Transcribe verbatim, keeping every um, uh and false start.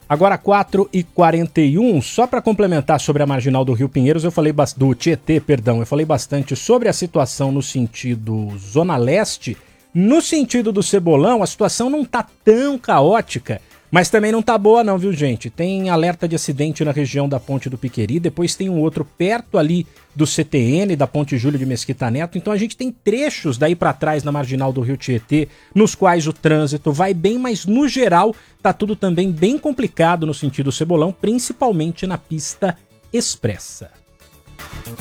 Agora quatro e quarenta e um, só para complementar sobre a marginal do Rio Pinheiros, eu falei do Tietê, perdão, eu falei bastante sobre a situação no sentido Zona Leste. No sentido do Cebolão, a situação não tá tão caótica, mas também não tá boa não, viu, gente? Tem alerta de acidente na região da Ponte do Piqueri, depois tem um outro perto ali do C T N, da Ponte Júlio de Mesquita Neto. Então a gente tem trechos daí para trás na marginal do Rio Tietê, nos quais o trânsito vai bem, mas no geral tá tudo também bem complicado no sentido Cebolão, principalmente na pista expressa.